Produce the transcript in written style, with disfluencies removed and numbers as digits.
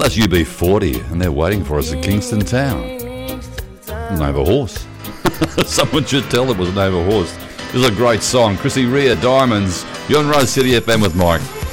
That's UB40, and they're waiting for us at Kingston Town. Name of a horse. Someone should tell them it was a name of a horse. This is a great song. Chrissy Rea, Diamonds. You're on Rose City FM with Mike.